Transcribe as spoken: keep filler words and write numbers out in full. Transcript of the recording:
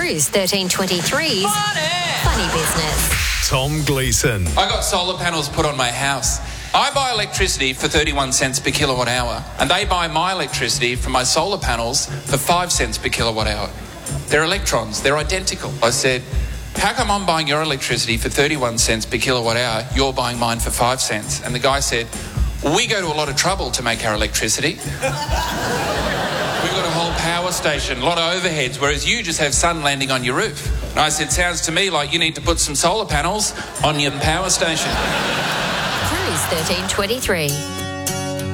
Cruise thirteen twenty-three's Funny. Funny Business. Tom Gleeson. I got solar panels put on my house. I buy electricity for thirty-one cents per kilowatt hour, and they buy my electricity from my solar panels for five cents per kilowatt hour. They're electrons. They're identical. I said, how come I'm buying your electricity for thirty-one cents per kilowatt hour, you're buying mine for five cents? And the guy said, well, we go to a lot of trouble to make our electricity. We've got a whole power station, a lot of overheads, whereas you just have sun landing on your roof. And I said, sounds to me like you need to put some solar panels on your power station. Cruise thirteen twenty-three.